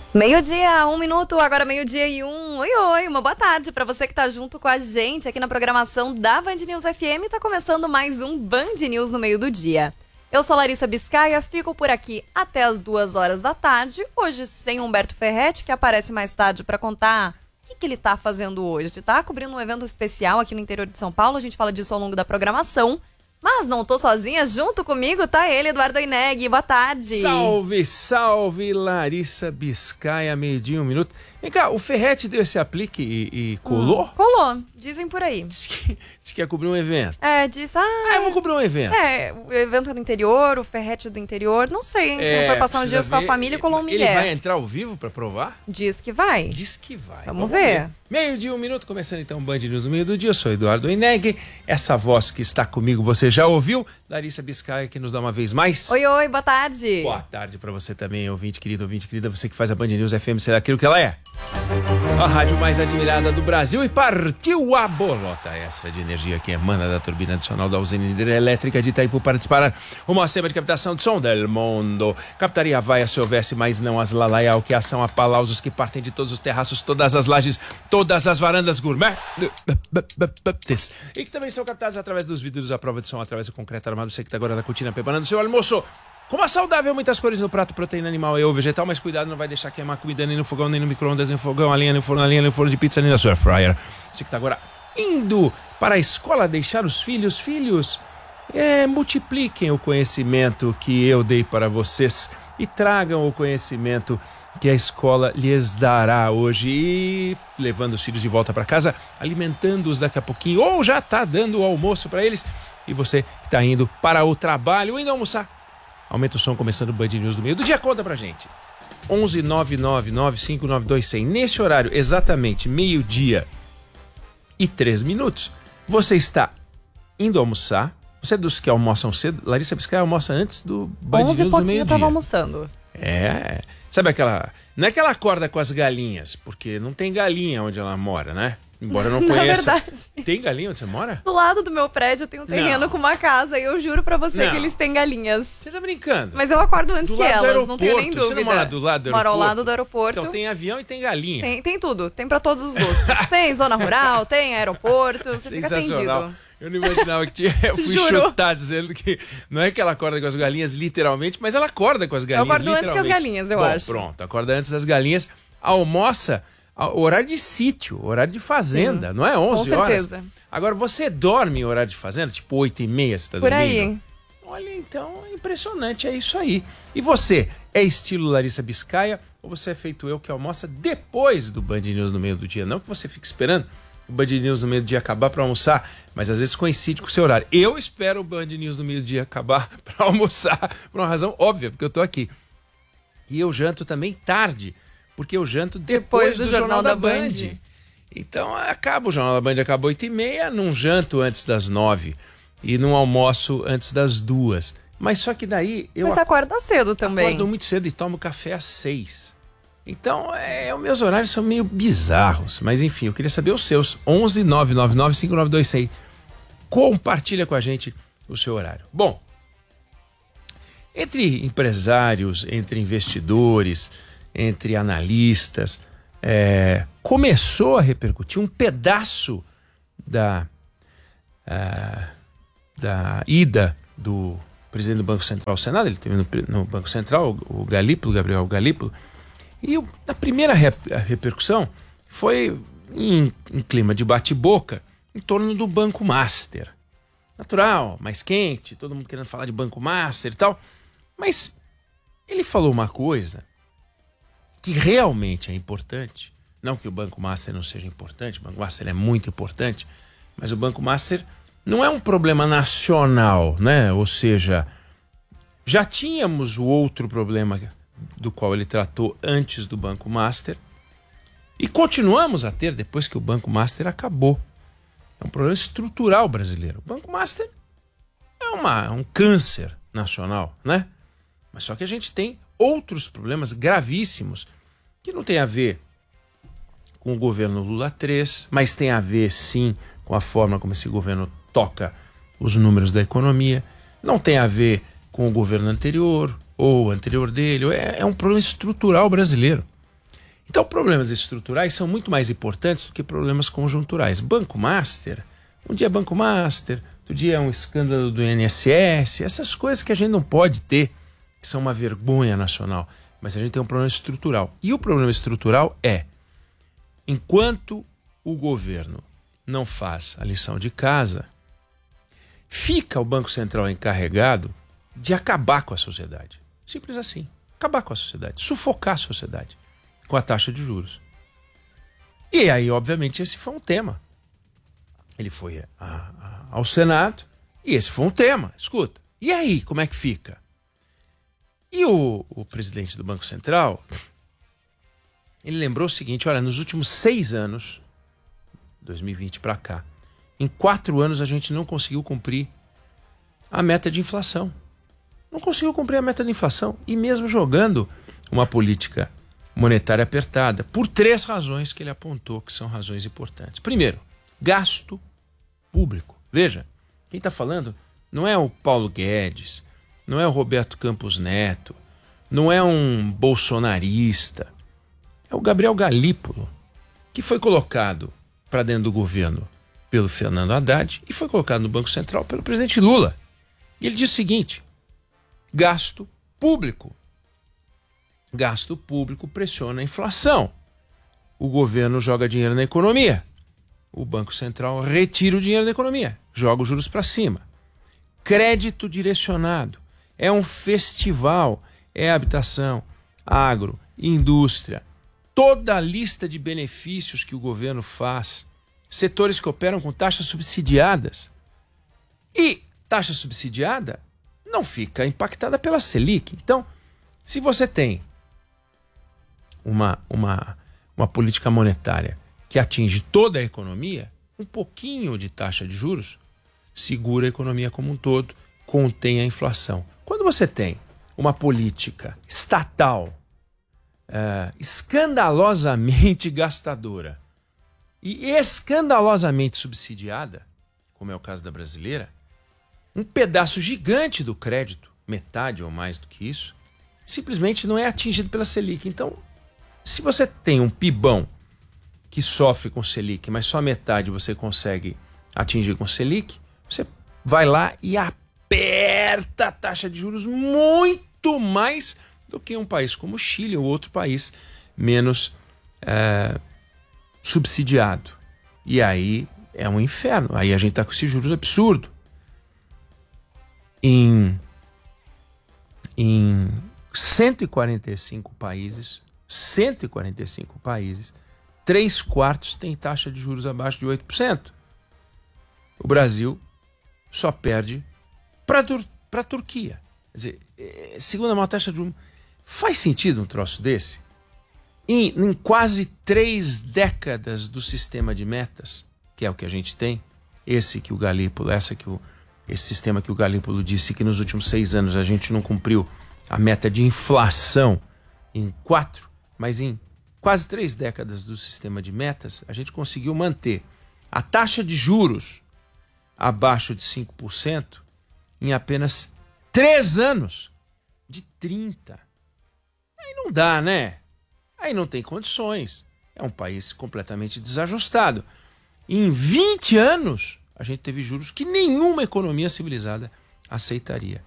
Meio-dia, 1 minuto, agora meio-dia e 1. Oi, oi, uma boa tarde para você que tá junto com a gente aqui na programação da Band News FM. Tá começando mais um Band News no meio do dia. Eu sou Larissa Biscaia, fico por aqui até as 2 horas da tarde. Hoje sem Humberto Ferretti, que aparece mais tarde para contar o que ele tá fazendo hoje. Tá cobrindo um evento especial aqui no interior de São Paulo, a gente fala disso ao longo da programação. Mas não tô sozinha, junto comigo tá ele, Eduardo Oineg. Boa tarde. Salve, salve, Larissa Biscaia, meio-dia, 1 minuto. Vem cá, o Ferretti deu esse aplique e colou? Colou, dizem por aí. Diz que ia cobrir um evento. Diz, eu vou cobrir um evento. O evento do interior, o Ferretti do interior, não sei, hein? Se não foi passar uns dias com a família e colou um migué. Ele vai entrar ao vivo pra provar? Diz que vai. Diz que vai. Vamos ver. Meio-dia, 1 minuto, começando então o Band News no meio do dia. Eu sou Eduardo Oineg. Essa voz que está comigo, você já ouviu? Larissa Biscaia, que nos dá uma vez mais. Oi, oi, boa tarde. Boa tarde pra você também, ouvinte querida, você que faz a Band News FM ser aquilo que ela é. A rádio mais admirada do Brasil, e partiu a bolota extra de energia que emana da turbina adicional da usina hidrelétrica de Itaipu para disparar uma sistema de captação de som del mundo. Captaria a vaia se houvesse, mas não as lalaial, que são aplausos que partem de todos os terraços, todas as lajes, todas as varandas gourmet, e que também são captadas através dos vidros à prova de som, através do concreto armado. Você que está agora na cortina preparando o seu almoço com uma saudável, muitas cores no prato, proteína animal e ou vegetal, mas cuidado, não vai deixar queimar comida nem no fogão, nem no micro-ondas, nem no fogão, a lenha no forno de pizza, nem na sua fryer. Você que tá agora indo para a escola deixar os filhos, multipliquem o conhecimento que eu dei para vocês e tragam o conhecimento que a escola lhes dará hoje, e levando os filhos de volta para casa, alimentando-os daqui a pouquinho, ou já tá dando o almoço para eles, e você que está indo para o trabalho, indo almoçar. Aumenta o som, começando o Band News do meio do dia. Conta pra gente. 11 999 592 100. Nesse horário, exatamente meio-dia e 3 minutos, você está indo almoçar. Você é dos que almoçam cedo? Larissa Biscaia almoça antes do Band News do meio-dia. 11 e pouquinho eu tava almoçando. Sabe aquela... Não é que ela acorda com as galinhas, porque não tem galinha onde ela mora, né? Embora eu não conheça. Verdade. Tem galinha onde você mora? Do lado do meu prédio tem um terreno com uma casa e eu juro pra você que eles têm galinhas. Você tá brincando? Mas eu acordo antes que elas, não tenho nem dúvida. Você não mora do lado do aeroporto? Moro ao lado do aeroporto. Então tem avião e tem galinha. Tem tudo, tem pra todos os gostos. Tem zona rural, tem aeroporto, você fica atendido. Eu não imaginava que tinha. Eu fui chutar dizendo que não é que ela acorda com as galinhas literalmente, mas ela acorda com as galinhas. Eu acordo antes que as galinhas, eu acho. Pronto, acorda antes das galinhas, almoça. Horário de sítio, horário de fazenda, sim, não é 11 horas? Com certeza. Agora, você dorme em horário de fazenda, tipo 8h30, você tá dormindo? Por aí. Olha, então, é impressionante, é isso aí. E você, é estilo Larissa Biscaia, ou você é feito eu, que almoça depois do Band News no meio do dia? Não que você fique esperando o Band News no meio do dia acabar para almoçar, mas às vezes coincide com o seu horário. Eu espero o Band News no meio do dia acabar para almoçar, por uma razão óbvia, porque eu tô aqui. E eu janto também tarde, porque eu janto depois do Jornal da Band. Então acaba o Jornal da Band, acaba 8h30, não janto antes das 9 e não almoço antes das 2. Mas só que daí eu... Mas você acorda cedo também. Acordo muito cedo e tomo café às 6. Então os meus horários são meio bizarros. Mas enfim, eu queria saber os seus. 11 999 592 100. Compartilha com a gente o seu horário. Bom, entre empresários, entre investidores, entre analistas, começou a repercutir um pedaço da ida do presidente do Banco Central ao Senado. Ele teve no Banco Central, o Gabriel Galípolo, e a primeira repercussão foi em clima de bate-boca em torno do Banco Master. Natural, mais quente, todo mundo querendo falar de Banco Master e tal, mas ele falou uma coisa que realmente é importante. Não que o Banco Master não seja importante, o Banco Master é muito importante, mas o Banco Master não é um problema nacional, né? Ou seja, já tínhamos o outro problema do qual ele tratou antes do Banco Master e continuamos a ter depois que o Banco Master acabou. É um problema estrutural brasileiro. O Banco Master é um câncer nacional, né? Mas só que a gente tem outros problemas gravíssimos que não tem a ver com o governo Lula 3, mas tem a ver sim com a forma como esse governo toca os números da economia, não tem a ver com o governo anterior ou anterior dele, é um problema estrutural brasileiro. Então, problemas estruturais são muito mais importantes do que problemas conjunturais. Banco Master, um dia é Banco Master, outro dia é um escândalo do INSS, essas coisas que a gente não pode ter, que são uma vergonha nacional. Mas a gente tem um problema estrutural. E o problema estrutural é, enquanto o governo não faz a lição de casa, fica o Banco Central encarregado de acabar com a sociedade. Simples assim. Acabar com a sociedade. Sufocar a sociedade com a taxa de juros. E aí, obviamente, esse foi um tema. Ele foi ao Senado e esse foi um tema. Escuta, e aí, como é que fica? E o presidente do Banco Central, ele lembrou o seguinte, olha, nos últimos 6 anos, 2020 para cá, em 4 anos a gente não conseguiu cumprir a meta de inflação. Não conseguiu cumprir a meta de inflação. E mesmo jogando uma política monetária apertada, por 3 razões que ele apontou que são razões importantes. Primeiro, gasto público. Veja, quem está falando não é o Paulo Guedes, não é o Roberto Campos Neto, não é um bolsonarista, é o Gabriel Galípolo, que foi colocado para dentro do governo pelo Fernando Haddad e foi colocado no Banco Central pelo presidente Lula. E ele diz o seguinte, gasto público. Gasto público pressiona a inflação. O governo joga dinheiro na economia. O Banco Central retira o dinheiro da economia, joga os juros para cima. Crédito direcionado. É um festival. É habitação, agro, indústria. Toda a lista de benefícios que o governo faz. Setores que operam com taxas subsidiadas. E taxa subsidiada não fica impactada pela Selic. Então, se você tem uma política monetária que atinge toda a economia, um pouquinho de taxa de juros segura a economia como um todo, contém a inflação. Quando você tem uma política estatal escandalosamente gastadora e escandalosamente subsidiada, como é o caso da brasileira, um pedaço gigante do crédito, metade ou mais do que isso, simplesmente não é atingido pela Selic. Então, se você tem um PIBão que sofre com Selic, mas só metade você consegue atingir com Selic, você vai lá e aperta a taxa de juros muito mais do que um país como o Chile ou outro país menos subsidiado. E aí é um inferno. Aí a gente está com esses juros absurdos. Em 145 países, 3/4 tem taxa de juros abaixo de 8%. O Brasil só perde para a Turquia. Quer dizer, segunda maior taxa de juros. Faz sentido um troço desse? Em quase 3 décadas do sistema de metas, que é o que a gente tem, esse sistema que o Galípolo disse que nos últimos 6 anos a gente não cumpriu a meta de inflação em 4, mas em quase 3 décadas do sistema de metas, a gente conseguiu manter a taxa de juros abaixo de 5% em apenas 3 anos de 30. Aí não dá, né? Aí não tem condições. É um país completamente desajustado. Em 20 anos, a gente teve juros que nenhuma economia civilizada aceitaria.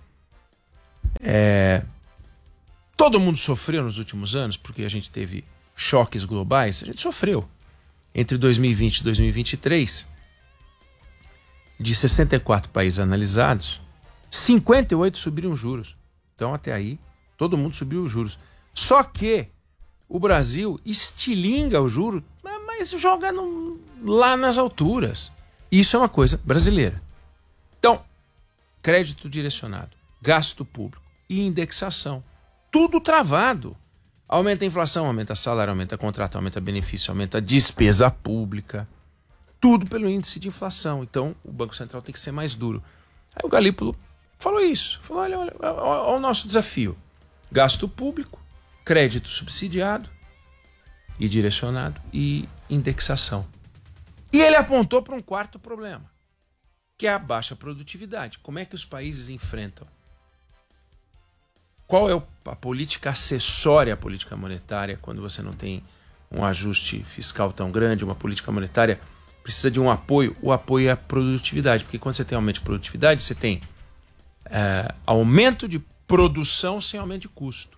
Todo mundo sofreu nos últimos anos, porque a gente teve choques globais. A gente sofreu. Entre 2020 e 2023, de 64 países analisados, 58 subiram juros. Então, até aí, todo mundo subiu os juros. Só que o Brasil estilinga o juro, mas joga lá nas alturas. Isso é uma coisa brasileira. Então, crédito direcionado, gasto público e indexação. Tudo travado. Aumenta a inflação, aumenta salário, aumenta contrato, aumenta benefício, aumenta despesa pública. Tudo pelo índice de inflação. Então, o Banco Central tem que ser mais duro. Aí o Galípolo falou isso. Falou, olha o nosso desafio. Gasto público, crédito subsidiado e direcionado e indexação. E ele apontou para um quarto problema, que é a baixa produtividade. Como é que os países enfrentam? Qual é a política acessória à política monetária quando você não tem um ajuste fiscal tão grande, uma política monetária, precisa de um apoio. O apoio é a produtividade, porque quando você tem aumento de produtividade, você tem aumento de produção sem aumento de custo.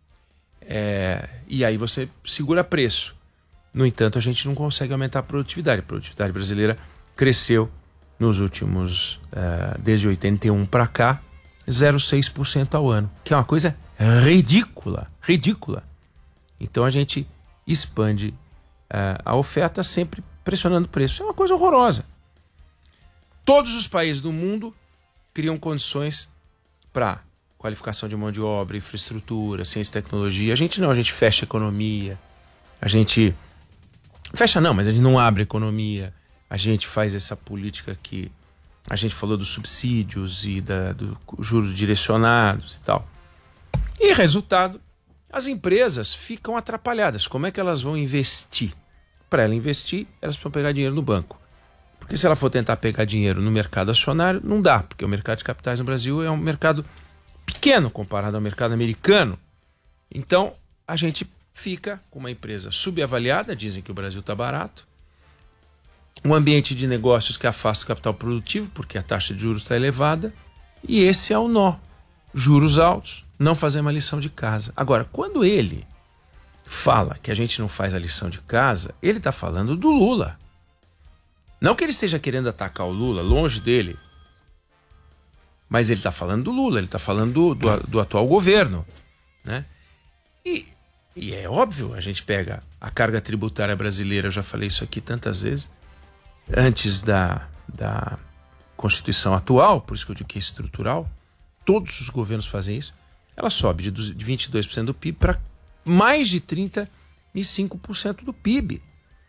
E aí você segura preço. No entanto, a gente não consegue aumentar a produtividade. A produtividade brasileira cresceu nos últimos, desde 81 para cá, 0,6% ao ano, que é uma coisa ridícula. Então a gente expande a oferta sempre pressionando o preço. É uma coisa horrorosa. Todos os países do mundo criam condições para qualificação de mão de obra, infraestrutura, ciência e tecnologia. A gente não, a gente fecha a economia, a gente... Fecha não, mas a gente não abre a economia, a gente faz essa política que a gente falou dos subsídios e dos juros direcionados e tal. E resultado, as empresas ficam atrapalhadas. Como é que elas vão investir? Para ela investir, elas precisam pegar dinheiro no banco. Porque se ela for tentar pegar dinheiro no mercado acionário, não dá, porque o mercado de capitais no Brasil é um mercado pequeno comparado ao mercado americano. Então, a gente fica com uma empresa subavaliada, dizem que o Brasil está barato, um ambiente de negócios que afasta o capital produtivo, porque a taxa de juros está elevada, e esse é o nó. Juros altos, não fazer uma lição de casa. Agora, quando ele fala que a gente não faz a lição de casa, ele está falando do Lula. Não que ele esteja querendo atacar o Lula, longe dele, mas ele está falando do Lula, ele está falando do atual governo, né? E é óbvio, a gente pega a carga tributária brasileira, eu já falei isso aqui tantas vezes, antes da Constituição atual, por isso que eu digo que é estrutural, todos os governos fazem isso, ela sobe de 22% do PIB para mais de 35% do PIB.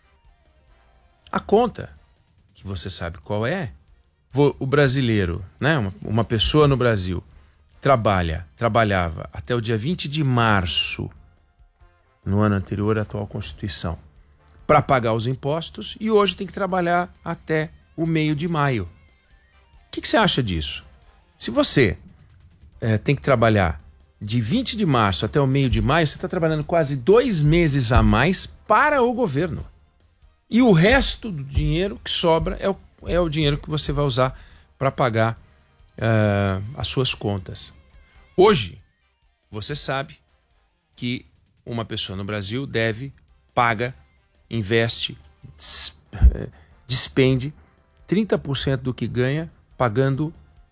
A conta, que você sabe qual é, o brasileiro, né, uma pessoa no Brasil, trabalhava até o dia 20 de março, no ano anterior à atual Constituição, para pagar os impostos, e hoje tem que trabalhar até o meio de maio. O que você acha disso? Se você tem que trabalhar de 20 de março até o meio de maio, você está trabalhando quase 2 meses a mais para o governo. E o resto do dinheiro que sobra é o dinheiro que você vai usar para pagar as suas contas. Hoje, você sabe que uma pessoa no Brasil paga, investe, despende 30% do que ganha pagando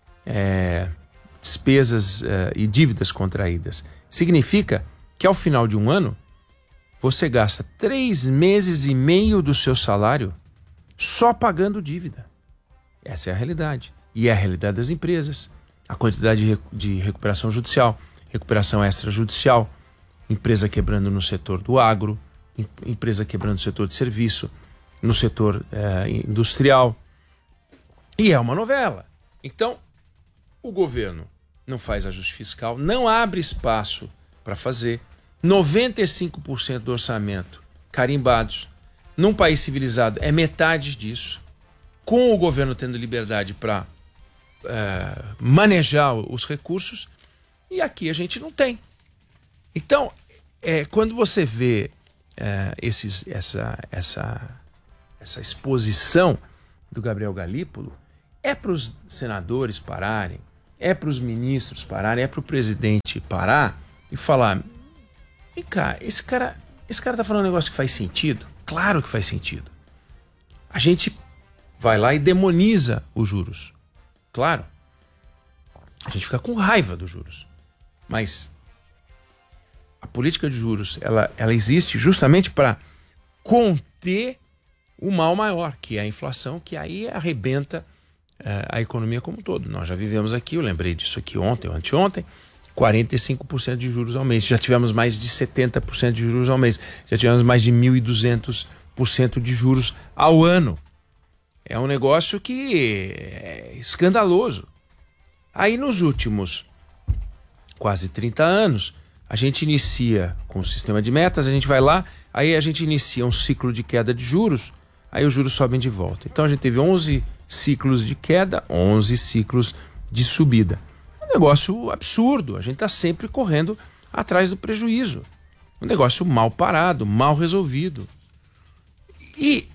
despesas e dívidas contraídas. Significa que ao final de um ano você gasta 3 meses e meio do seu salário só pagando dívida. Essa é a realidade. E é a realidade das empresas. A quantidade de recuperação judicial, recuperação extrajudicial, empresa quebrando no setor do agro, empresa quebrando no setor de serviço, no setor industrial. E é uma novela. Então, o governo não faz ajuste fiscal, não abre espaço para fazer. 95% do orçamento carimbados. Num país civilizado é metade disso. Com o governo tendo liberdade para manejar os recursos, e aqui a gente não tem. Então, quando você vê essa exposição do Gabriel Galípolo, é para os senadores pararem, é para os ministros pararem, é para o presidente parar e falar: vem cá, esse cara tá falando um negócio que faz sentido? Claro que faz sentido. A gente vai lá e demoniza os juros. Claro. A gente fica com raiva dos juros. Mas a política de juros, ela existe justamente para conter o mal maior, que é a inflação, que aí arrebenta a economia como um todo. Nós já vivemos aqui, eu lembrei disso aqui ontem ou anteontem, 45% de juros ao mês. Já tivemos mais de 70% de juros ao mês. Já tivemos mais de 1.200% de juros ao ano. É um negócio que é escandaloso. Aí nos últimos quase 30 anos, a gente inicia com o sistema de metas, a gente vai lá, aí a gente inicia um ciclo de queda de juros, aí os juros sobem de volta. Então a gente teve 11 ciclos de queda, 11 ciclos de subida. É um negócio absurdo, a gente está sempre correndo atrás do prejuízo. um negócio mal parado, mal resolvido. E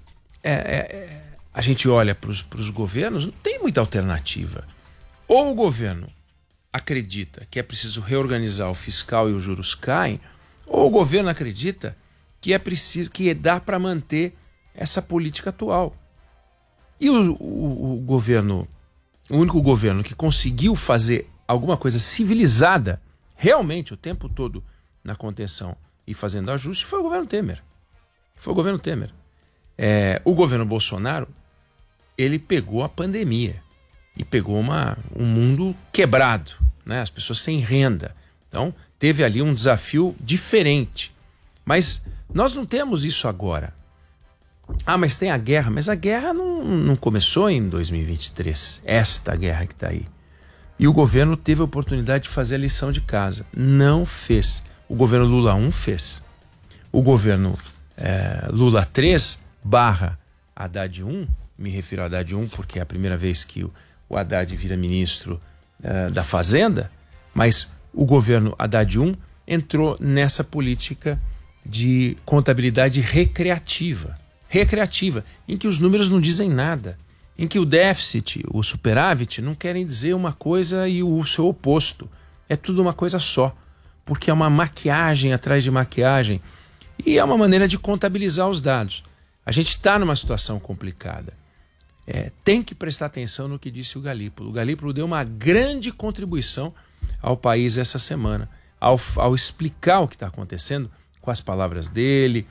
a gente olha para os governos, não tem muita alternativa. Ou o governo acredita que é preciso reorganizar o fiscal e os juros caem, ou o governo acredita que é preciso, que dá para manter essa política atual. E o governo, o único governo que conseguiu fazer alguma coisa civilizada, realmente o tempo todo na contenção e fazendo ajuste, foi o governo Temer. Foi o governo Temer. O governo Bolsonaro, ele pegou a pandemia e pegou um mundo quebrado, né? As pessoas sem renda. Então, teve ali um desafio diferente. Mas nós não temos isso agora. Mas tem a guerra. Mas a guerra não começou em 2023. Esta guerra que está aí. E o governo teve a oportunidade de fazer a lição de casa. Não fez. O governo Lula 1 fez. O governo Lula 3 / Haddad 1, me refiro a Haddad 1 porque é a primeira vez que o Haddad vira ministro da Fazenda, mas o governo Haddad 1 entrou nessa política de contabilidade recreativa, em que os números não dizem nada, em que o déficit, o superávit, não querem dizer uma coisa e o seu oposto. É tudo uma coisa só, porque é uma maquiagem atrás de maquiagem e é uma maneira de contabilizar os dados. A gente está numa situação complicada. Tem que prestar atenção no que disse o Galípolo. O Galípolo deu uma grande contribuição ao país essa semana, ao explicar o que está acontecendo com as palavras dele,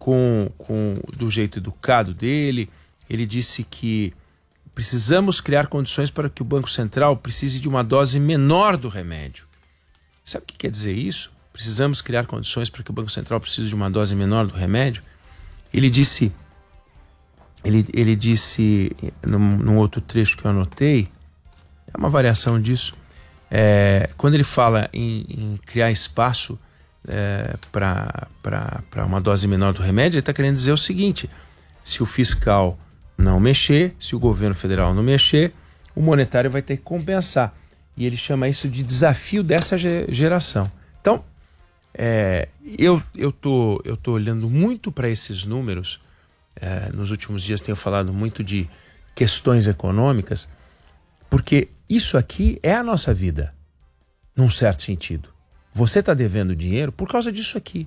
do jeito educado dele. Ele disse que precisamos criar condições para que o Banco Central precise de uma dose menor do remédio. Sabe o que quer dizer isso? Precisamos criar condições para que o Banco Central precise de uma dose menor do remédio? Ele disse num outro trecho que eu anotei, é uma variação disso, quando ele fala em criar espaço para uma dose menor do remédio, ele está querendo dizer o seguinte: se o fiscal não mexer, se o governo federal não mexer, o monetário vai ter que compensar. E ele chama isso de desafio dessa geração. Então, eu tô olhando muito para esses números. Nos últimos dias tenho falado muito de questões econômicas, porque isso aqui é a nossa vida, num certo sentido. Você está devendo dinheiro por causa disso aqui.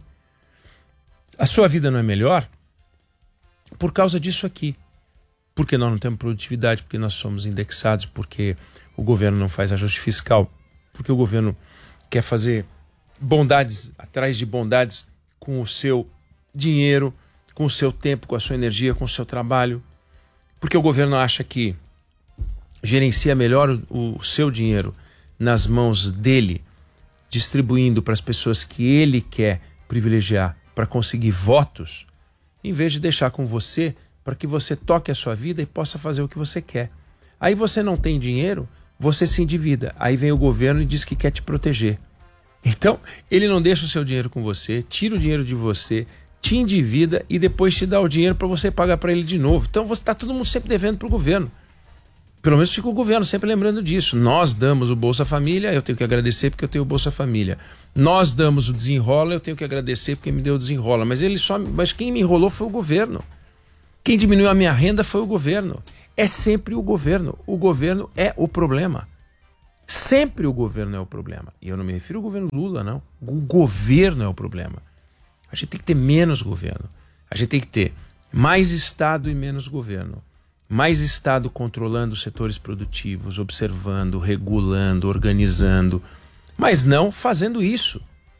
A sua vida não é melhor por causa disso aqui. Porque nós não temos produtividade, porque nós somos indexados, porque o governo não faz ajuste fiscal, porque o governo quer fazer bondades atrás de bondades com o seu dinheiro, com o seu tempo, com a sua energia, com o seu trabalho, porque o governo acha que gerencia melhor o seu dinheiro nas mãos dele, distribuindo para as pessoas que ele quer privilegiar para conseguir votos, em vez de deixar com você para que você toque a sua vida e possa fazer o que você quer. Aí você não tem dinheiro, você se endivida. Aí vem o governo e diz que quer te proteger. Então, ele não deixa o seu dinheiro com você, tira o dinheiro de você, te endivida e depois te dá o dinheiro para você pagar para ele de novo. Então você está todo mundo sempre devendo para o governo. Pelo menos fica o governo sempre lembrando disso. Nós damos o Bolsa Família, eu tenho que agradecer porque eu tenho o Bolsa Família. Nós damos o Desenrola, eu tenho que agradecer porque me deu o Desenrola. Mas quem me enrolou foi o governo. Quem diminuiu a minha renda foi o governo. É sempre o governo. O governo é o problema. Sempre o governo é o problema. E eu não me refiro ao governo Lula, não. O governo é o problema. A gente tem que ter menos governo. A gente tem que ter mais Estado e menos governo. Mais Estado controlando os setores produtivos, observando, regulando, organizando. Mas não fazendo isso.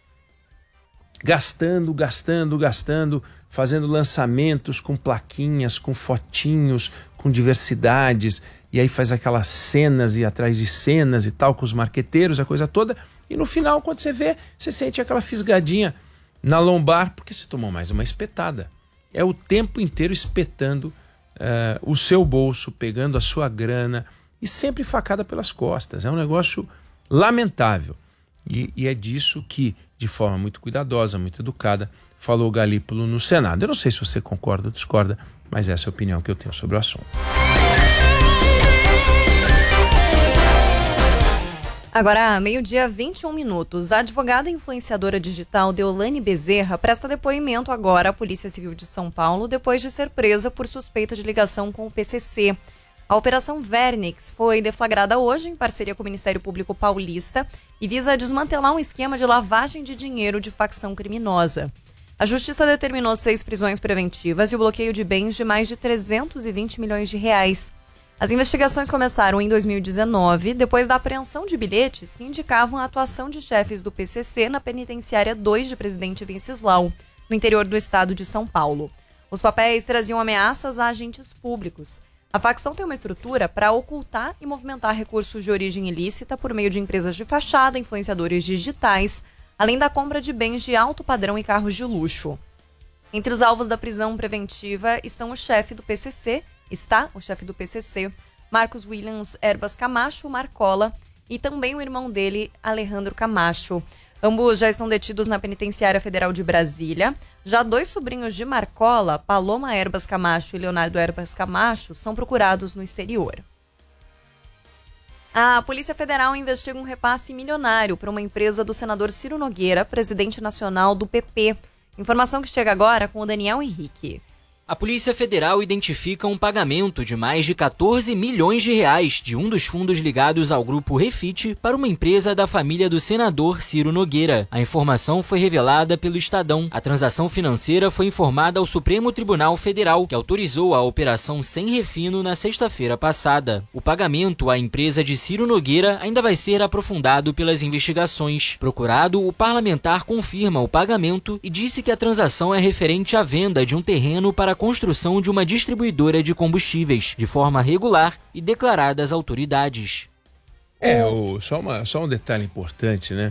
Gastando, fazendo lançamentos com plaquinhas, com fotinhos, com diversidades. E aí faz aquelas cenas e atrás de cenas e tal, com os marqueteiros, a coisa toda. E no final, quando você vê, você sente aquela fisgadinha na lombar, porque você tomou mais uma espetada. É o tempo inteiro espetando o seu bolso, pegando a sua grana e sempre facada pelas costas. É um negócio lamentável. E é disso que, de forma muito cuidadosa, muito educada, falou o Galípolo no Senado. Eu não sei se você concorda ou discorda, mas essa é a opinião que eu tenho sobre o assunto. Agora, meio-dia, 21 minutos. A advogada e influenciadora digital Deolane Bezerra presta depoimento agora à Polícia Civil de São Paulo depois de ser presa por suspeita de ligação com o PCC. A Operação Vernix foi deflagrada hoje em parceria com o Ministério Público Paulista e visa desmantelar um esquema de lavagem de dinheiro de facção criminosa. A Justiça determinou 6 prisões preventivas e o bloqueio de bens de mais de 320 milhões de reais. As investigações começaram em 2019, depois da apreensão de bilhetes que indicavam a atuação de chefes do PCC na penitenciária 2 de Presidente Venceslau, no interior do estado de São Paulo. Os papéis traziam ameaças a agentes públicos. A facção tem uma estrutura para ocultar e movimentar recursos de origem ilícita por meio de empresas de fachada, influenciadores digitais, além da compra de bens de alto padrão e carros de luxo. Entre os alvos da prisão preventiva está o chefe do PCC, Marcos Williams Erbas Camacho, Marcola, e também o irmão dele, Alejandro Camacho. Ambos já estão detidos na Penitenciária Federal de Brasília. Já 2 sobrinhos de Marcola, Paloma Erbas Camacho e Leonardo Erbas Camacho, são procurados no exterior. A Polícia Federal investiga um repasse milionário para uma empresa do senador Ciro Nogueira, presidente nacional do PP. Informação que chega agora com o Daniel Henrique. A Polícia Federal identifica um pagamento de mais de 14 milhões de reais de um dos fundos ligados ao grupo Refit para uma empresa da família do senador Ciro Nogueira. A informação foi revelada pelo Estadão. A transação financeira foi informada ao Supremo Tribunal Federal, que autorizou a operação sem refino na sexta-feira passada. O pagamento à empresa de Ciro Nogueira ainda vai ser aprofundado pelas investigações. Procurado, o parlamentar confirma o pagamento e disse que a transação é referente à venda de um terreno para a construção de uma distribuidora de combustíveis, de forma regular e declarada às autoridades. Só um detalhe importante, né?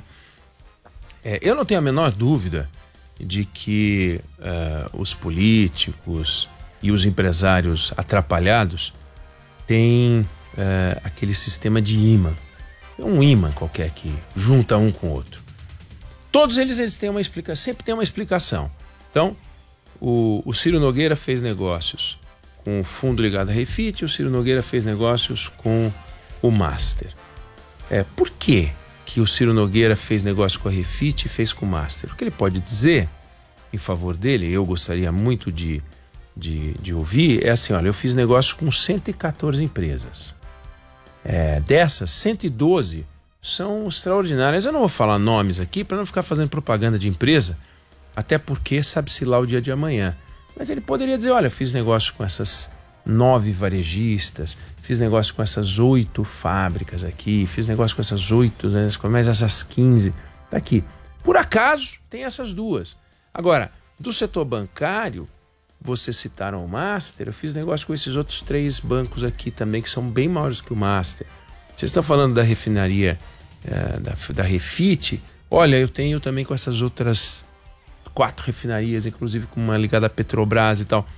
Eu não tenho a menor dúvida de que os políticos e os empresários atrapalhados têm aquele sistema de imã. É um imã qualquer que junta um com o outro. Todos eles têm uma explicação, sempre tem uma explicação. Então, o Ciro Nogueira fez negócios com o fundo ligado a Refit e o Ciro Nogueira fez negócios com o Master. Por que o Ciro Nogueira fez negócio com a Refit e fez com o Master? O que ele pode dizer em favor dele, eu gostaria muito de ouvir, é assim, olha, eu fiz negócio com 114 empresas. Dessas, 112 são extraordinárias. Eu não vou falar nomes aqui para não ficar fazendo propaganda de empresa, até porque sabe-se lá o dia de amanhã. Mas ele poderia dizer, olha, fiz negócio com essas 9 varejistas, fiz negócio com essas 8 fábricas aqui, fiz negócio com essas 8, né, mais essas 15. Tá aqui. Por acaso, tem essas 2. Agora, do setor bancário, vocês citaram o Master, eu fiz negócio com esses outros 3 bancos aqui também, que são bem maiores que o Master. Vocês estão falando da refinaria da Refit, olha, eu tenho também com essas outras 4 refinarias, inclusive com uma ligada à Petrobras e tal.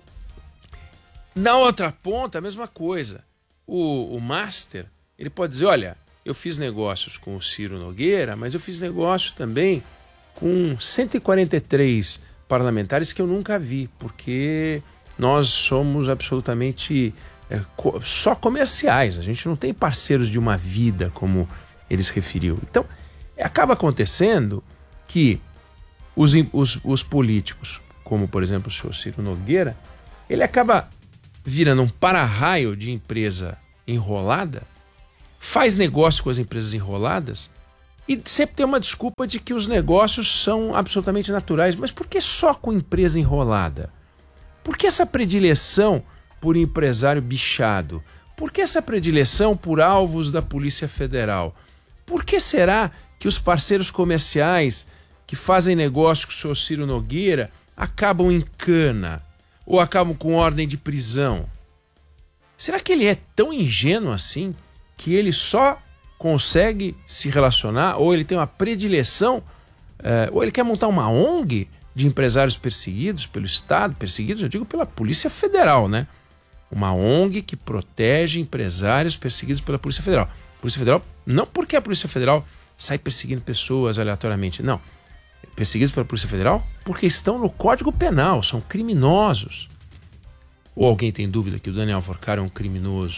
Na outra ponta, a mesma coisa. O Master, ele pode dizer, olha, eu fiz negócios com o Ciro Nogueira, mas eu fiz negócio também com 143 parlamentares que eu nunca vi, porque nós somos absolutamente só comerciais, a gente não tem parceiros de uma vida, como eles referiu. Então, acaba acontecendo que os políticos, como por exemplo o senhor Ciro Nogueira, ele acaba virando um para-raio de empresa enrolada, faz negócio com as empresas enroladas e sempre tem uma desculpa de que os negócios são absolutamente naturais. Mas por que só com empresa enrolada? Por que essa predileção por empresário bichado? Por que essa predileção por alvos da Polícia Federal? Por que será que os parceiros comerciais que fazem negócio com o senhor Ciro Nogueira acabam em cana ou acabam com ordem de prisão? Será que ele é tão ingênuo assim que ele só consegue se relacionar, ou ele tem uma predileção, ou ele quer montar uma ONG de empresários perseguidos pelo Estado, perseguidos, eu digo, pela Polícia Federal, né? Uma ONG que protege empresários perseguidos pela Polícia Federal. Polícia Federal, não porque a Polícia Federal sai perseguindo pessoas aleatoriamente, não. Perseguidos pela Polícia Federal porque estão no Código Penal, são criminosos. Ou alguém tem dúvida que o Daniel Forcaro é um criminoso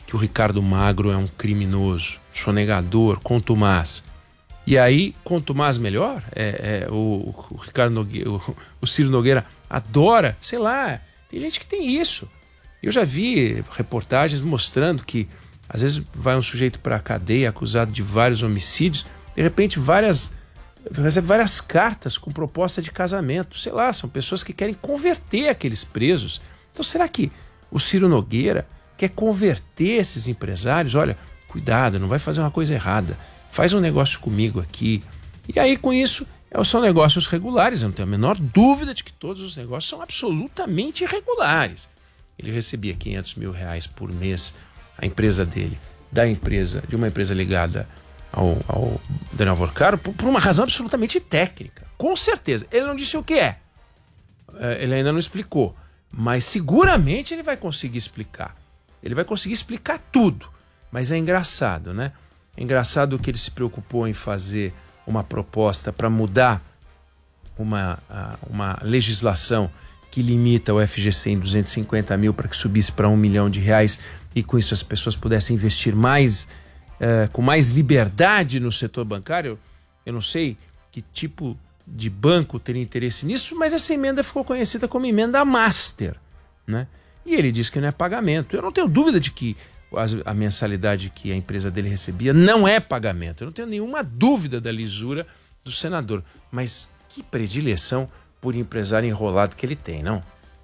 que o Ricardo Magro é um criminoso, sonegador, contumaz. E aí, contumaz melhor? O Ricardo Nogueira, o Ciro Nogueira adora, sei lá, tem gente que tem isso. Eu já vi reportagens mostrando que às vezes vai um sujeito para a cadeia acusado de vários homicídios, de repente recebe várias cartas com proposta de casamento. Sei lá, são pessoas que querem converter aqueles presos. Então será que o Ciro Nogueira quer converter esses empresários? Olha, cuidado, não vai fazer uma coisa errada. Faz um negócio comigo aqui. E aí com isso são negócios regulares. Eu não tenho a menor dúvida de que todos os negócios são absolutamente irregulares. Ele recebia R$500 mil por mês, a empresa dele, de uma empresa ligada ao Daniel Vorcaro, por uma razão absolutamente técnica. Com certeza. Ele não disse o que é. Ele ainda não explicou. Mas seguramente ele vai conseguir explicar. Ele vai conseguir explicar tudo. Mas é engraçado, né? É engraçado que ele se preocupou em fazer uma proposta para mudar uma legislação que limita o FGC em 250 mil para que subisse para R$1 milhão e com isso as pessoas pudessem investir mais, com mais liberdade no setor bancário. Eu não sei que tipo de banco teria interesse nisso, mas essa emenda ficou conhecida como emenda master, né? E ele disse que não é pagamento. Eu não tenho dúvida de que a mensalidade que a empresa dele recebia não é pagamento. Eu não tenho nenhuma dúvida da lisura do senador. Mas que predileção por empresário enrolado que ele tem, não?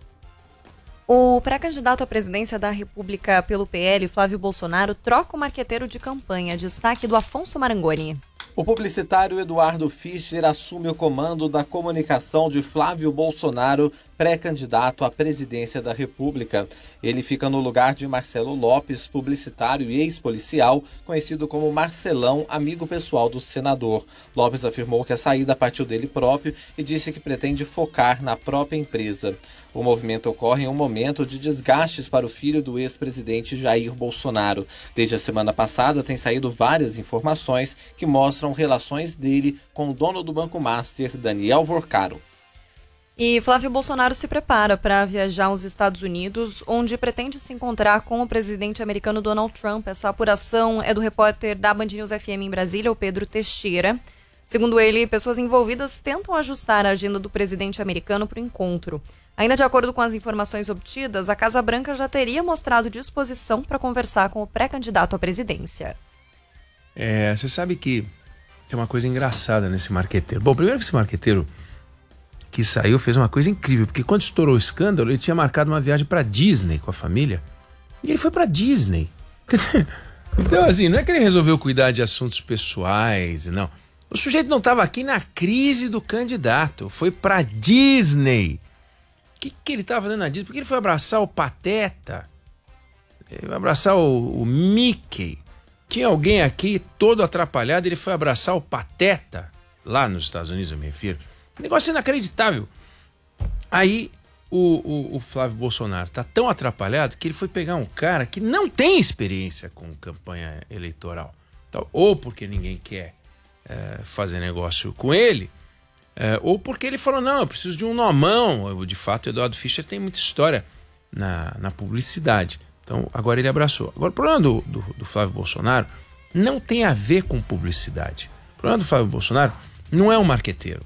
O pré-candidato à presidência da República pelo PL, Flávio Bolsonaro, troca o marqueteiro de campanha. Destaque do Afonso Marangoni. O publicitário Eduardo Fischer assume o comando da comunicação de Flávio Bolsonaro, pré-candidato à presidência da República. Ele fica no lugar de Marcelo Lopes, publicitário e ex-policial, conhecido como Marcelão, amigo pessoal do senador. Lopes afirmou que a saída partiu dele próprio e disse que pretende focar na própria empresa. O movimento ocorre em um momento de desgastes para o filho do ex-presidente Jair Bolsonaro. Desde a semana passada, tem saído várias informações que mostram relações dele com o dono do Banco Master, Daniel Vorcaro. E Flávio Bolsonaro se prepara para viajar aos Estados Unidos, onde pretende se encontrar com o presidente americano Donald Trump. Essa apuração é do repórter da Band News FM em Brasília, o Pedro Teixeira. Segundo ele, pessoas envolvidas tentam ajustar a agenda do presidente americano para o encontro. Ainda de acordo com as informações obtidas, a Casa Branca já teria mostrado disposição para conversar com o pré-candidato à presidência. Você sabe que tem uma coisa engraçada nesse marqueteiro. Bom, primeiro que esse marqueteiro que saiu fez uma coisa incrível, porque quando estourou o escândalo, ele tinha marcado uma viagem para Disney com a família, e ele foi para Disney. Então, assim, não é que ele resolveu cuidar de assuntos pessoais, não. O sujeito não estava aqui na crise do candidato, foi para Disney. O que ele estava fazendo na Disney? Porque ele foi abraçar o Pateta, abraçar o Mickey. Tinha alguém aqui todo atrapalhado, ele foi abraçar o Pateta, lá nos Estados Unidos, eu me refiro. Negócio inacreditável. Aí o Flávio Bolsonaro está tão atrapalhado que ele foi pegar um cara que não tem experiência com campanha eleitoral. Então, ou porque ninguém quer fazer negócio com ele, ou porque ele falou, não, eu preciso de um nomão. De fato, o Eduardo Fischer tem muita história na publicidade. Então, agora ele abraçou. Agora, o problema do Flávio Bolsonaro não tem a ver com publicidade. O problema do Flávio Bolsonaro não é um marqueteiro.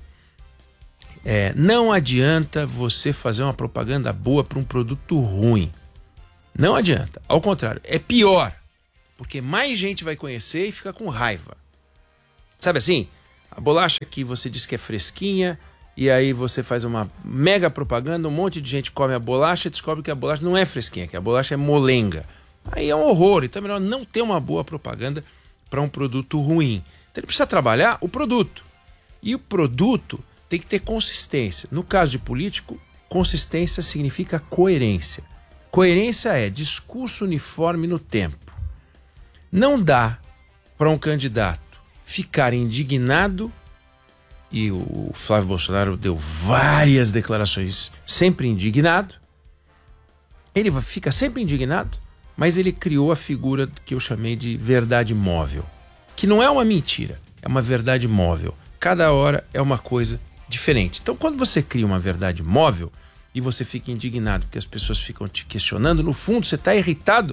Não adianta você fazer uma propaganda boa para um produto ruim. Não adianta. Ao contrário, é pior. Porque mais gente vai conhecer e fica com raiva. Sabe assim? A bolacha que você diz que é fresquinha, e aí você faz uma mega propaganda, um monte de gente come a bolacha e descobre que a bolacha não é fresquinha, que a bolacha é molenga. Aí é um horror. Então é melhor não ter uma boa propaganda para um produto ruim. Então ele precisa trabalhar o produto. E o produto tem que ter consistência. No caso de político, consistência significa coerência. Coerência é discurso uniforme no tempo. Não dá para um candidato ficar indignado, e o Flávio Bolsonaro deu várias declarações sempre indignado. Ele fica sempre indignado, mas ele criou a figura que eu chamei de verdade móvel, que não é uma mentira, é uma verdade móvel. Cada hora é uma coisa diferente. Então, quando você cria uma verdade móvel e você fica indignado porque as pessoas ficam te questionando, no fundo você está irritado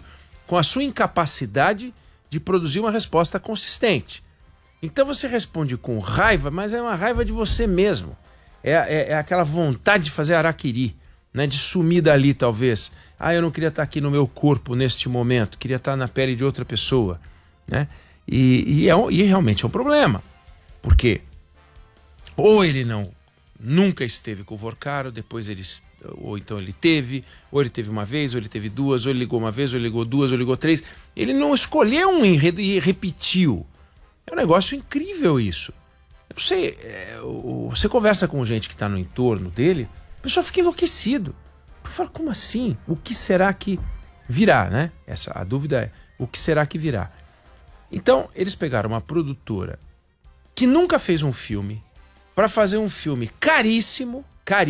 com a sua incapacidade de produzir uma resposta consistente. Então você responde com raiva, mas é uma raiva de você mesmo. É aquela vontade de fazer harakiri, né? De sumir dali, talvez. Eu não queria estar aqui no meu corpo neste momento, queria estar na pele de outra pessoa, né? E realmente é um problema. Porque ou ele nunca esteve com o Vorcaro, ou então ele teve, ou ele teve uma vez, ou ele teve duas, ou ele ligou uma vez, ou ele ligou duas, ou ele ligou três. Ele não escolheu um enredo e repetiu. É um negócio incrível isso. Eu não sei, você conversa com gente que está no entorno dele, a pessoa fica enlouquecido. Eu falo, como assim? O que será que virá, né? A dúvida é, o que será que virá? Então, eles pegaram uma produtora que nunca fez um filme, para fazer um filme caríssimo,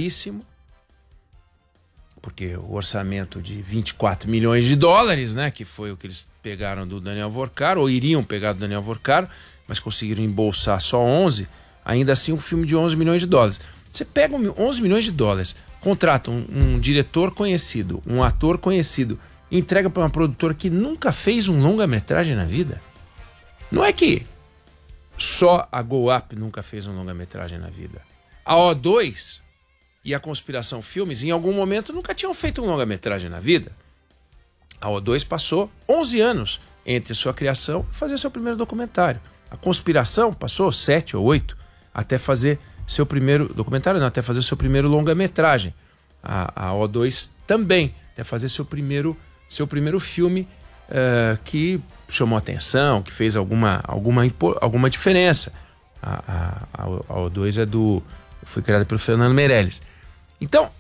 porque o orçamento de 24 milhões de dólares, né, que foi o que eles pegaram do Daniel Vorcaro, ou iriam pegar do Daniel Vorcaro, mas conseguiram embolsar só 11, ainda assim um filme de 11 milhões de dólares. Você pega 11 milhões de dólares, contrata um diretor conhecido, um ator conhecido, e entrega para uma produtora que nunca fez um longa-metragem na vida. Não é que só a Go Up nunca fez um longa-metragem na vida. A O2 e a Conspiração Filmes, em algum momento, nunca tinham feito um longa-metragem na vida. A O2 passou 11 anos entre sua criação e fazer seu primeiro documentário. A Conspiração passou 7 ou 8 até fazer seu primeiro documentário, não, até fazer seu primeiro longa-metragem. A O2 também, até fazer seu primeiro filme que chamou atenção, que fez alguma diferença. A O2 foi criada pelo Fernando Meirelles. Então,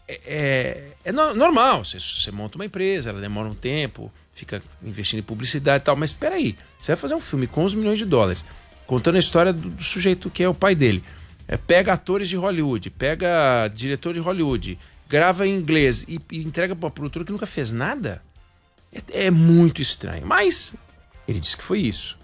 é normal, você monta uma empresa, ela demora um tempo, fica investindo em publicidade e tal, mas espera aí, você vai fazer um filme com 11 milhões de dólares, contando a história do sujeito que é o pai dele, pega atores de Hollywood, pega diretor de Hollywood, grava em inglês e entrega para uma produtora que nunca fez nada, é muito estranho, mas ele disse que foi isso.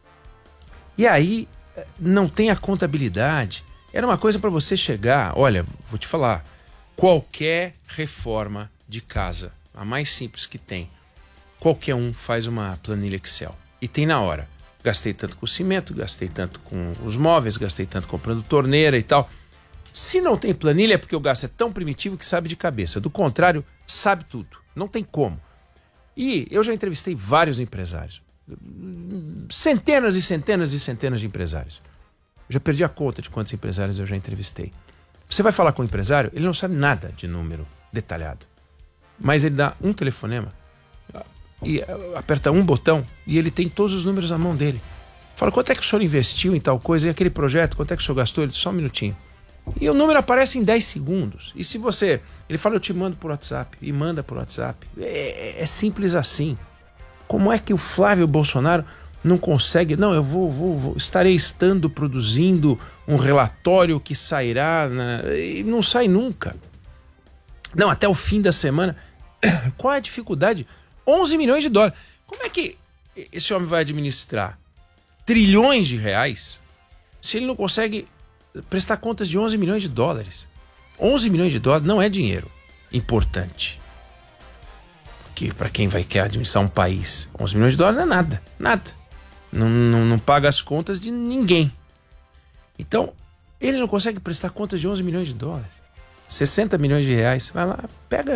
E aí, não tem a contabilidade. Era uma coisa para você chegar, olha, vou te falar, qualquer reforma de casa, a mais simples que tem, qualquer um faz uma planilha Excel. E tem na hora. Gastei tanto com cimento, gastei tanto com os móveis, gastei tanto comprando torneira e tal. Se não tem planilha é porque o gasto é tão primitivo que sabe de cabeça. Do contrário, sabe tudo. Não tem como. E eu já entrevistei vários empresários. Centenas e centenas e centenas de empresários. Eu já perdi a conta de quantos empresários eu já entrevistei. Você vai falar com o empresário, ele não sabe nada de número detalhado. Mas ele dá um telefonema e aperta um botão e ele tem todos os números na mão dele. Fala, quanto é que o senhor investiu em tal coisa? E aquele projeto, quanto é que o senhor gastou? Ele diz, só um minutinho. E o número aparece em 10 segundos. E se você... Ele fala, eu te mando por WhatsApp. E manda por WhatsApp. É simples assim. Como é que o Flávio Bolsonaro não consegue... Não, eu estarei produzindo um relatório que sairá... E não sai nunca. Não, até o fim da semana. Qual é a dificuldade? 11 milhões de dólares. Como é que esse homem vai administrar trilhões de reais se ele não consegue prestar contas de 11 milhões de dólares? 11 milhões de dólares não é dinheiro importante. Porque para quem quer administrar um país, 11 milhões de dólares não é nada. Nada. Não paga as contas de ninguém. Então, ele não consegue prestar contas de 11 milhões de dólares. 60 milhões de reais. Vai lá,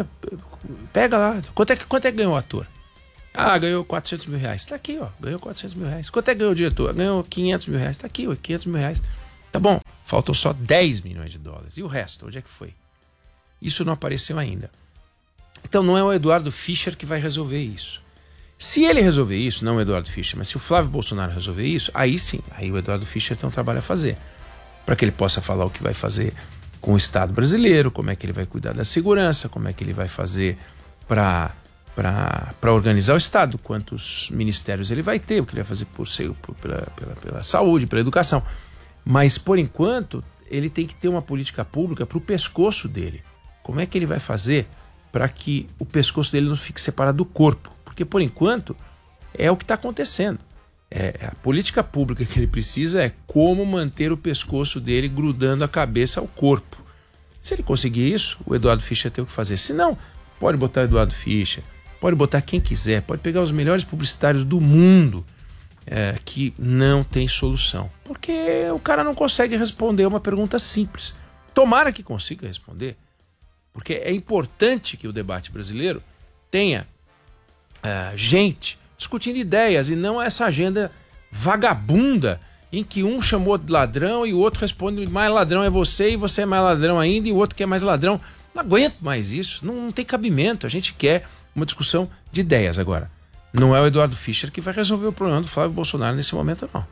pega lá. Quanto é que ganhou o ator? Ganhou 400 mil reais. Tá aqui, ó. Ganhou 400 mil reais. Quanto é que ganhou o diretor? Ganhou 500 mil reais. Tá aqui, ó. 500 mil reais. Tá bom. Faltam só 10 milhões de dólares. E o resto? Onde é que foi? Isso não apareceu ainda. Então não é o Eduardo Fischer que vai resolver isso. Se ele resolver isso, não o Eduardo Fischer, mas se o Flávio Bolsonaro resolver isso, aí sim, aí o Eduardo Fischer tem um trabalho a fazer. Para que ele possa falar o que vai fazer com o Estado brasileiro, como é que ele vai cuidar da segurança, como é que ele vai fazer para organizar o Estado, quantos ministérios ele vai ter, o que ele vai fazer pela saúde, pela educação. Mas, por enquanto, ele tem que ter uma política pública para o pescoço dele. Como é que ele vai fazer para que o pescoço dele não fique separado do corpo? Porque, por enquanto, é o que está acontecendo. A política pública que ele precisa é como manter o pescoço dele grudando a cabeça ao corpo. Se ele conseguir isso, o Eduardo Fischer tem o que fazer. Se não, pode botar o Eduardo Fischer, pode botar quem quiser, pode pegar os melhores publicitários do mundo, que não tem solução. Porque o cara não consegue responder uma pergunta simples. Tomara que consiga responder, porque é importante que o debate brasileiro tenha gente discutindo ideias e não essa agenda vagabunda em que um chamou de ladrão e o outro responde mais ladrão é você e você é mais ladrão ainda e o outro quer mais ladrão. Não aguento mais isso, não tem cabimento. A gente quer uma discussão de ideias agora. Não é o Eduardo Fischer que vai resolver o problema do Flávio Bolsonaro nesse momento, não.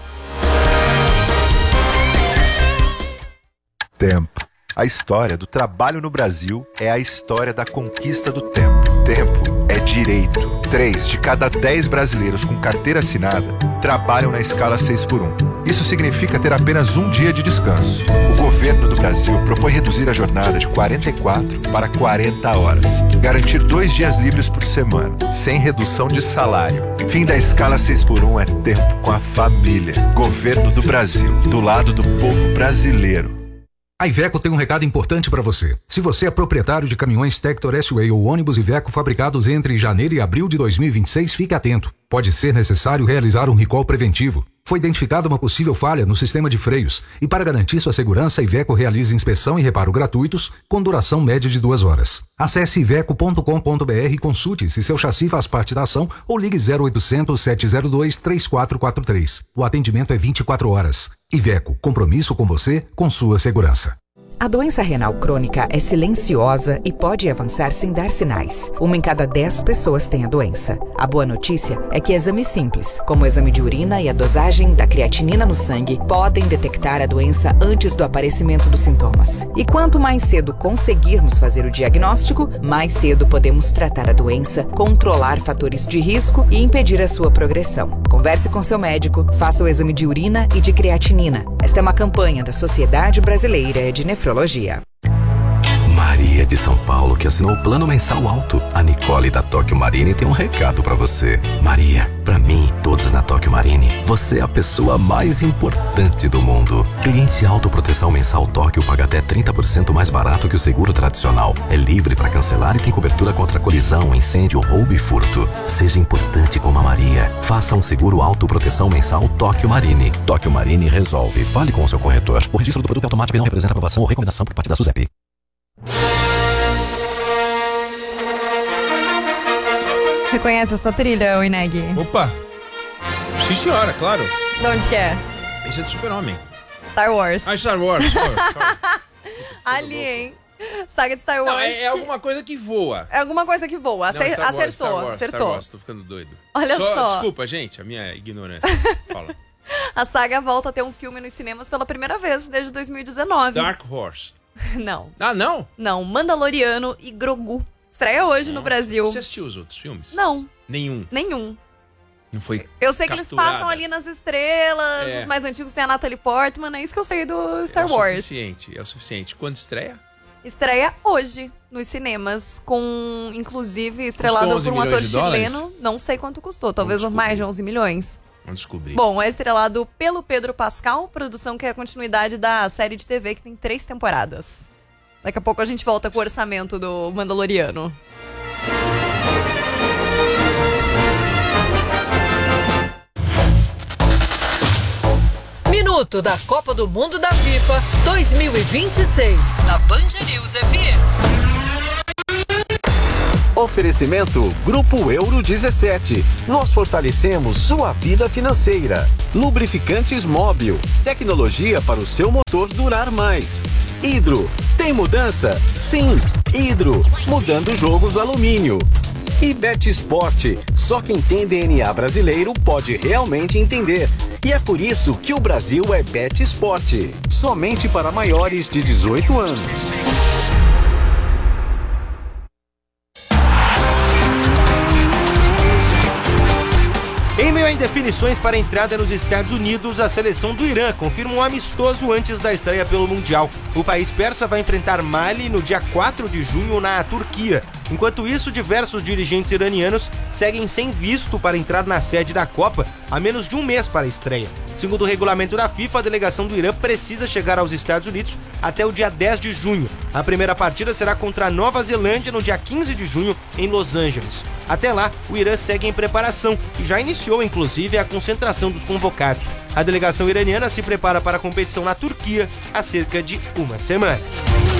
Tempo. A história do trabalho no Brasil é a história da conquista do tempo. Tempo é direito. 3 de cada 10 brasileiros com carteira assinada trabalham na escala 6x1. Isso significa ter apenas um dia de descanso. O governo do Brasil propõe reduzir a jornada de 44 para 40 horas. Garantir 2 dias livres por semana, sem redução de salário. Fim da escala 6x1 é tempo com a família. Governo do Brasil, do lado do povo brasileiro. A Iveco tem um recado importante para você. Se você é proprietário de caminhões Tector S-Way ou ônibus Iveco fabricados entre janeiro e abril de 2026, fique atento. Pode ser necessário realizar um recall preventivo. Foi identificada uma possível falha no sistema de freios e para garantir sua segurança, a Iveco realiza inspeção e reparo gratuitos com duração média de 2 horas. Acesse iveco.com.br e consulte se seu chassi faz parte da ação ou ligue 0800 702 3443. O atendimento é 24 horas. Iveco, compromisso com você, com sua segurança. A doença renal crônica é silenciosa e pode avançar sem dar sinais. 1 em cada 10 pessoas tem a doença. A boa notícia é que exames simples, como o exame de urina e a dosagem da creatinina no sangue, podem detectar a doença antes do aparecimento dos sintomas. E quanto mais cedo conseguirmos fazer o diagnóstico, mais cedo podemos tratar a doença, controlar fatores de risco e impedir a sua progressão. Converse com seu médico, faça o exame de urina e de creatinina. Esta é uma campanha da Sociedade Brasileira de Nefrologia. Maria de São Paulo, que assinou o plano mensal alto. A Nicole da Tóquio Marine tem um recado pra você. Maria, pra mim e todos na Tóquio Marine, você é a pessoa mais importante do mundo. Cliente autoproteção mensal Tóquio paga até 30% mais barato que o seguro tradicional. É livre pra cancelar e tem cobertura contra colisão, incêndio, roubo e furto. Seja importante como a Maria. Faça um seguro autoproteção mensal Tóquio Marine. Tóquio Marine resolve. Fale com o seu corretor. O registro do produto é automático e não representa aprovação ou recomendação por parte da SUSEP. Reconhece essa trilha, Oineg? Opa! Sim, senhora, claro. De onde que é? Esse é do Super-Homem. Star Wars. Star Wars. Ali, hein? Saga de Star Wars. Não, é alguma coisa que voa. É alguma coisa que voa. Acertou. Star Wars, tô ficando doido. Olha só. Desculpa, gente, a minha ignorância. Fala. A saga volta a ter um filme nos cinemas pela primeira vez desde 2019. Dark Horse. Não. Ah, não? Não, Mandaloriano e Grogu. Estreia hoje no Brasil. Você assistiu os outros filmes? Não. Nenhum. Não foi Eu sei que eles passam ali nas estrelas, os mais antigos tem a Natalie Portman, é isso que eu sei do Star Wars. É o suficiente. Quando estreia? Estreia hoje nos cinemas, com inclusive estrelado por um ator chileno. Não sei quanto custou, talvez mais de 11 milhões. Vamos descobrir. Bom, é estrelado pelo Pedro Pascal, produção que é a continuidade da série de TV que tem 3 temporadas. Daqui a pouco a gente volta com o orçamento do Mandaloriano. Minuto da Copa do Mundo da FIFA 2026 na Band News FM. Oferecimento Grupo Euro 17. Nós fortalecemos sua vida financeira. Lubrificantes Móbil. Tecnologia para o seu motor durar mais. Hidro. Tem mudança? Sim. Hidro. Mudando o jogo do alumínio. E BetSport. Só quem tem DNA brasileiro pode realmente entender. E é por isso que o Brasil é BetSport. Somente para maiores de 18 anos. Em meio a indefinições para a entrada nos Estados Unidos, a seleção do Irã confirma um amistoso antes da estreia pelo Mundial. O país persa vai enfrentar Mali no dia 4 de junho na Turquia. Enquanto isso, diversos dirigentes iranianos seguem sem visto para entrar na sede da Copa a menos de um mês para a estreia. Segundo o regulamento da FIFA, a delegação do Irã precisa chegar aos Estados Unidos até o dia 10 de junho. A primeira partida será contra a Nova Zelândia no dia 15 de junho em Los Angeles. Até lá, o Irã segue em preparação e já iniciou, inclusive, a concentração dos convocados. A delegação iraniana se prepara para a competição na Turquia há cerca de uma semana.